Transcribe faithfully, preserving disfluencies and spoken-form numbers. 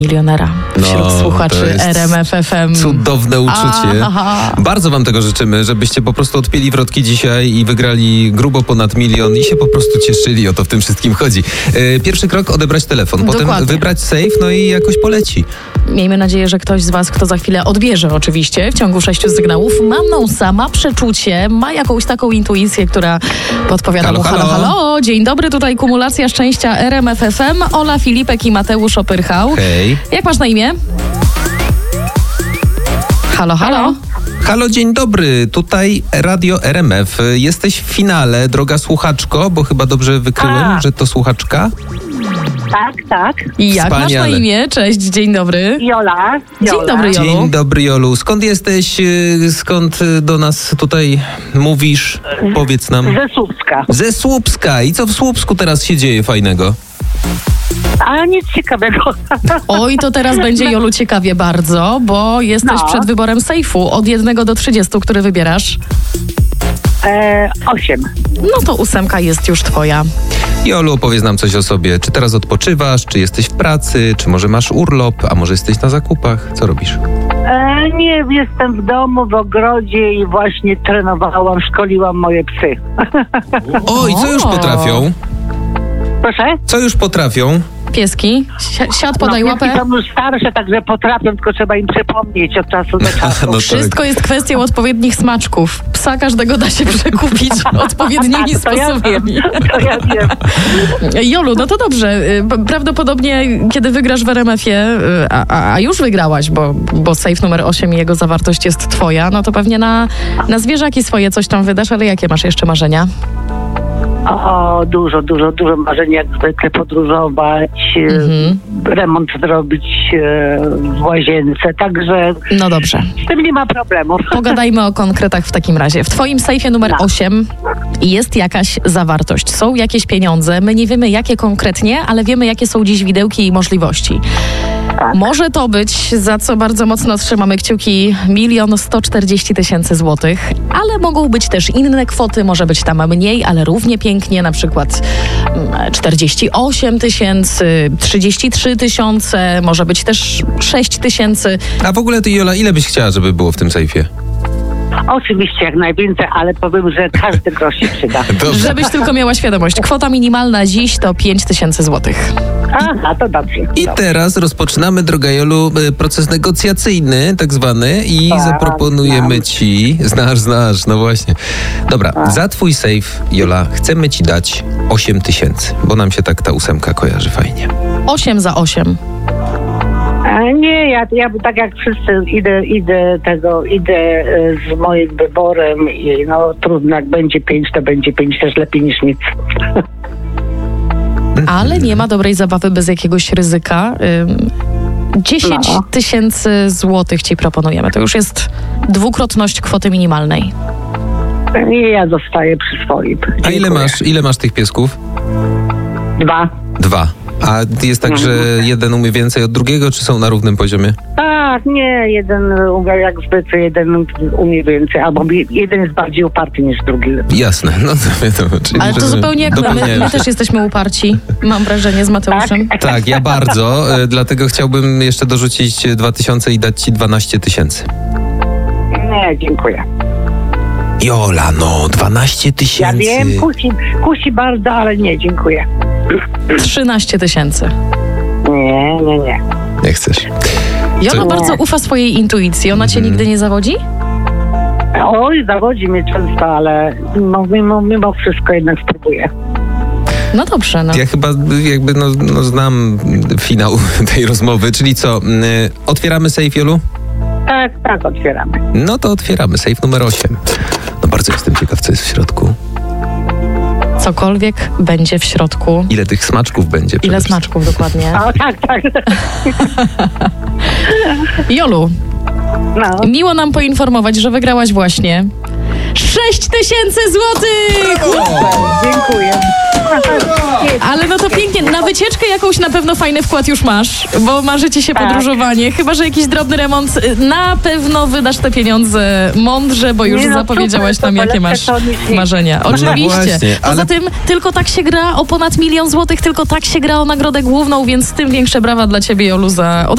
milionera wśród No, słuchaczy R M F F M. Cudowne uczucie. Aha. Bardzo wam tego życzymy, żebyście po prostu odpięli wrotki dzisiaj i wygrali grubo ponad milion i się po prostu cieszyli. O to w tym wszystkim chodzi. E, pierwszy krok, odebrać telefon, potem Dokładnie. wybrać safe, no i jakoś poleci. Miejmy nadzieję, że ktoś z was, kto za chwilę odbierze oczywiście w ciągu sześciu sygnałów, ma mną sama przeczucie, ma jakąś taką intuicję, która podpowiada Halo, mu halo, halo. halo, dzień dobry, tutaj kumulacja szczęścia R M F F M, Ola Filipek i Mateusz Opyrchał. Hej. Jak masz na imię? Halo, halo. Halo, dzień dobry. Tutaj Radio R M F. Jesteś w finale, droga słuchaczko, bo chyba dobrze wykryłem, A. że to słuchaczka. Tak, tak. I jak masz na Wspaniale. imię? Cześć, dzień dobry. Jola. Dzień Jola. dobry, Jolu. Dzień dobry, Jolu. Skąd jesteś? y, Skąd y, do nas tutaj mówisz? Powiedz nam. Ze Słupska. Ze Słupska. I co w Słupsku teraz się dzieje fajnego? A nic ciekawego. Oj, to teraz będzie, Jolu, ciekawie bardzo, bo jesteś No. przed wyborem sejfu od jednego do trzydziestu, który wybierasz. E, osiem. No to ósemka jest już twoja. Jolu, opowiedz nam coś o sobie. Czy teraz odpoczywasz? Czy jesteś w pracy? Czy może masz urlop? A może jesteś na zakupach? Co robisz? E, nie, jestem w domu, w ogrodzie i właśnie trenowałam, szkoliłam moje psy. Oj, co już O. potrafią? Proszę? Co już potrafią? Pieski, Si- siad, podaj no, łapę. pieski są już starsze, także potrafią, tylko trzeba im przypomnieć od czasu do czasu. No tak. Wszystko jest kwestią odpowiednich smaczków. Psa każdego da się przekupić odpowiednimi Tak, to ja sposobami. wiem, to ja wiem. Jolu, no to dobrze. Y, p- Prawdopodobnie, kiedy wygrasz w R M F-ie, y, a, a, a już wygrałaś, bo, bo safe numer osiem i jego zawartość jest twoja, no to pewnie na, na zwierzaki swoje coś tam wydasz, ale jakie masz jeszcze marzenia? O, dużo, dużo, dużo marzeń, jak zwykle podróżować, Mhm. e, remont zrobić e, w łazience, także No dobrze. z tym nie ma problemu. Pogadajmy o konkretach w takim razie. W twoim sejfie numer No. osiem jest jakaś zawartość. Są jakieś pieniądze. My nie wiemy, jakie konkretnie, ale wiemy, jakie są dziś widełki i możliwości. Tak. Może to być, za co bardzo mocno trzymamy kciuki, milion sto czterdzieści tysięcy złotych, ale mogą być też inne kwoty, może być tam mniej, ale równie pięknie, na przykład mm, czterdzieści osiem tysięcy, trzydzieści trzy tysiące, może być też sześć tysięcy. A w ogóle ty, Jola, ile byś chciała, żeby było w tym sejfie? Oczywiście jak najwięcej, ale powiem, że każdy grosz się przyda. Dobrze. Żebyś tylko miała świadomość. Kwota minimalna dziś to pięć tysięcy złotych. Aha, to dobrze. I Dobrze. teraz rozpoczynamy, droga Jolu, e, proces negocjacyjny, tak zwany, i Tak, zaproponujemy znam. ci... Znasz, znasz, no właśnie. Dobra, za twój safe, Jola, chcemy ci dać osiem tysięcy, bo nam się tak ta ósemka kojarzy fajnie. osiem za osiem. A nie, ja, ja tak jak wszyscy idę, idę tego, idę e, z moim wyborem i no trudno, jak będzie pięć, to będzie pięć, też lepiej niż nic. Ale nie ma dobrej zabawy bez jakiegoś ryzyka. Ym, dziesięć No. tysięcy złotych ci proponujemy. To już jest dwukrotność kwoty minimalnej. I ja zostaję przy swoim. A ile Dziękuję. masz, ile masz tych piesków? Dwa. Dwa. A jest tak, że jeden umie więcej od drugiego, czy są na równym poziomie? Tak, nie, jeden umie jak zwykle, jeden umie więcej, albo mi- jeden jest bardziej uparty niż drugi. Jasne, no to wiadomo. Czyli Ale to rozumiem. zupełnie jak my. My, Dopełniają my się. też jesteśmy uparci. Mam wrażenie z Mateuszem. Tak, ja bardzo, e, dlatego chciałbym jeszcze dorzucić dwa tysiące i dać ci dwanaście tysięcy. Nie, dziękuję. Jola, no, dwanaście Ja tysięcy. wiem, kusi, kusi bardzo, ale nie, dziękuję. trzynaście tysięcy. Nie, nie, nie. Nie chcesz. Jolo To- bardzo ufa swojej intuicji. Ona cię Mhm. nigdy nie zawodzi? Oj, zawodzi mnie często, ale mimo, mimo, mimo wszystko jednak spróbuję. No dobrze, no. Ja chyba jakby no, no znam finał tej rozmowy, czyli co, y, otwieramy safe, Jolu? Tak, tak, otwieramy. No to otwieramy safe numer osiem. No bardzo jestem ciekaw, co jest w środku. Cokolwiek będzie w środku. Ile tych smaczków będzie? przede Ile wszystkim. smaczków dokładnie? O, tak, tak. Jolu, No. miło nam poinformować, że wygrałaś właśnie sześć tysięcy złotych! Dziękuję. Ale no to pięknie. Na wycieczkę jakąś na pewno fajny wkład już masz, bo marzy ci się Tak. podróżowanie. Chyba że jakiś drobny remont. Na pewno wydasz te pieniądze mądrze, bo już Nie no, zapowiedziałaś super, nam, to jakie lepsze masz to nic nie- marzenia. Oczywiście. właśnie, Poza ale- tym tylko tak się gra o ponad milion złotych, tylko tak się gra o nagrodę główną, więc tym większe brawa dla ciebie, Jolu, za